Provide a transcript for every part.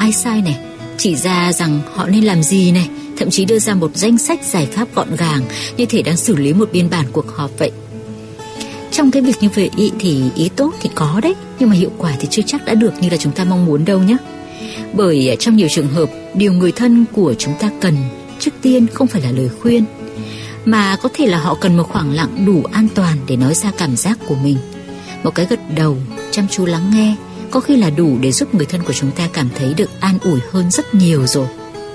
ai sai này, chỉ ra rằng họ nên làm gì này, thậm chí đưa ra một danh sách giải pháp gọn gàng như thể đang xử lý một biên bản cuộc họp vậy. Trong cái việc như vậy thì ý tốt thì có đấy, nhưng mà hiệu quả thì chưa chắc đã được như là chúng ta mong muốn đâu nhé. Bởi trong nhiều trường hợp, điều người thân của chúng ta cần trước tiên không phải là lời khuyên, mà có thể là họ cần một khoảng lặng đủ an toàn để nói ra cảm giác của mình. Một cái gật đầu, chăm chú lắng nghe có khi là đủ để giúp người thân của chúng ta cảm thấy được an ủi hơn rất nhiều rồi.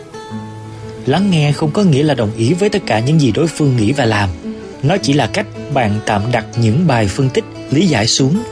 Lắng nghe không có nghĩa là đồng ý với tất cả những gì đối phương nghĩ và làm. Nó chỉ là cách bạn tạm đặt những bài phân tích, lý giải xuống.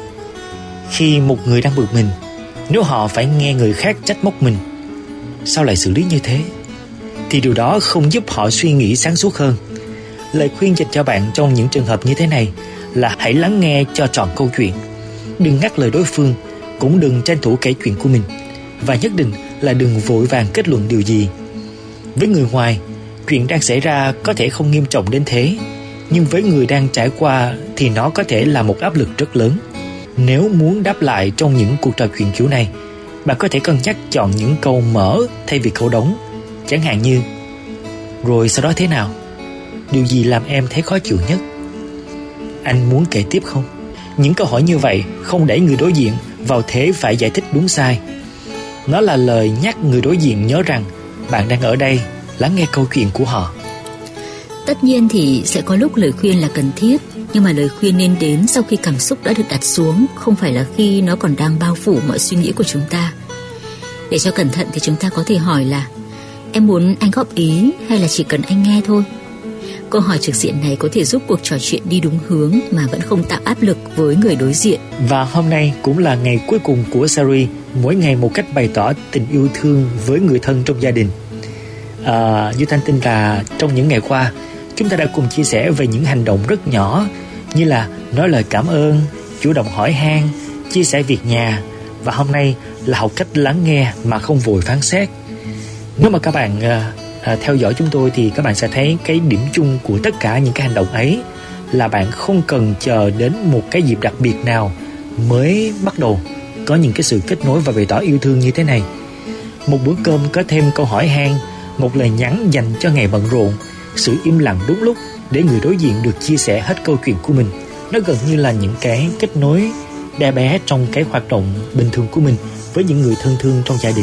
Khi một người đang bực mình, nếu họ phải nghe người khác trách móc mình, sao lại xử lý như thế, thì điều đó không giúp họ suy nghĩ sáng suốt hơn. Lời khuyên dành cho bạn trong những trường hợp như thế này là hãy lắng nghe cho trọn câu chuyện. Đừng ngắt lời đối phương, cũng đừng tranh thủ kể chuyện của mình, và nhất định là đừng vội vàng kết luận điều gì. Với người ngoài, chuyện đang xảy ra có thể không nghiêm trọng đến thế, nhưng với người đang trải qua thì nó có thể là một áp lực rất lớn. Nếu muốn đáp lại trong những cuộc trò chuyện kiểu này, bạn có thể cân nhắc chọn những câu mở thay vì câu đóng. Chẳng hạn như: rồi sau đó thế nào? Điều gì làm em thấy khó chịu nhất? Anh muốn kể tiếp không? Những câu hỏi như vậy không đẩy người đối diện vào thế phải giải thích đúng sai. Nó là lời nhắc người đối diện nhớ rằng bạn đang ở đây lắng nghe câu chuyện của họ. Tất nhiên thì sẽ có lúc lời khuyên là cần thiết, nhưng mà lời khuyên nên đến sau khi cảm xúc đã được đặt xuống, không phải là khi nó còn đang bao phủ mọi suy nghĩ của chúng ta. Để cho cẩn thận thì chúng ta có thể hỏi là: em muốn anh góp ý hay là chỉ cần anh nghe thôi? Câu hỏi trực diện này có thể giúp cuộc trò chuyện đi đúng hướng mà vẫn không tạo áp lực với người đối diện. Và hôm nay cũng là ngày cuối cùng của series Mỗi ngày một cách bày tỏ tình yêu thương với người thân trong gia đình. Như Thanh tin là trong những ngày qua, chúng ta đã cùng chia sẻ về những hành động rất nhỏ, như là nói lời cảm ơn, chủ động hỏi han, chia sẻ việc nhà, và hôm nay là học cách lắng nghe mà không vội phán xét. Nếu mà các bạn theo dõi chúng tôi thì các bạn sẽ thấy cái điểm chung của tất cả những cái hành động ấy là bạn không cần chờ đến một cái dịp đặc biệt nào mới bắt đầu có những cái sự kết nối và bày tỏ yêu thương như thế này. Một bữa cơm có thêm câu hỏi han, một lời nhắn dành cho ngày bận rộn, sự im lặng đúng lúc để người đối diện được chia sẻ hết câu chuyện của mình. Nó gần như là những cái kết nối bé bé trong cái hoạt động bình thường của mình với những người thân thương trong gia đình.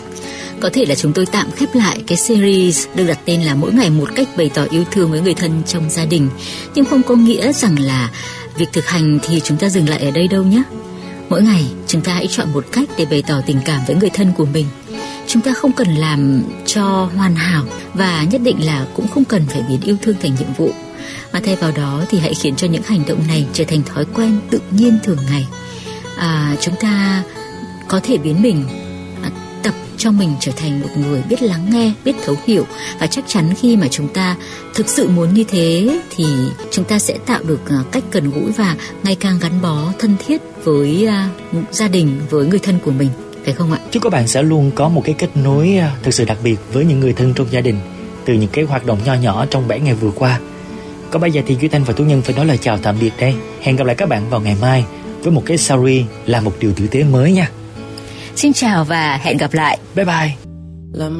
Có thể là chúng tôi tạm khép lại cái series được đặt tên là Mỗi ngày một cách bày tỏ yêu thương với người thân trong gia đình, nhưng không có nghĩa rằng là việc thực hành thì chúng ta dừng lại ở đây đâu nhé. Mỗi ngày chúng ta hãy chọn một cách để bày tỏ tình cảm với người thân của mình. Chúng ta không cần làm cho hoàn hảo, và nhất định là cũng không cần phải biến yêu thương thành nhiệm vụ, mà thay vào đó thì hãy khiến cho những hành động này trở thành thói quen tự nhiên thường ngày. Chúng ta có thể biến mình tập cho mình trở thành một người biết lắng nghe, biết thấu hiểu, và chắc chắn khi mà chúng ta thực sự muốn như thế thì chúng ta sẽ tạo được cách gần gũi và ngày càng gắn bó thân thiết với gia đình, với người thân của mình, phải không ạ? Chúc các bạn sẽ luôn có một cái kết nối thực sự đặc biệt với những người thân trong gia đình từ những cái hoạt động nho nhỏ trong 7 ngày vừa qua. Còn bây giờ thì Duy Thanh và Tú Nhân phải nói lời chào tạm biệt đây. Hẹn gặp lại các bạn vào ngày mai với một cái series là một điều tử tế mới nha. Xin chào và hẹn gặp lại. Bye bye.